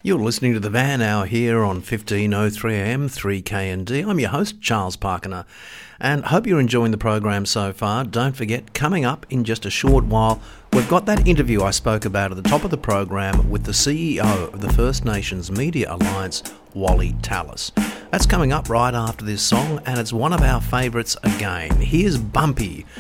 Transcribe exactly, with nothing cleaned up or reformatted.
You're listening to the Van Hour here on fifteen oh three A M, three K N D. I'm your host, Charles Parkiner, and hope you're enjoying the program so far. Don't forget, coming up in just a short while, we've got that interview I spoke about at the top of the program with the C E O of the First Nations Media Alliance, Wally Tallis. That's coming up right after this song, and it's one of our favourites again. Here's Bumpy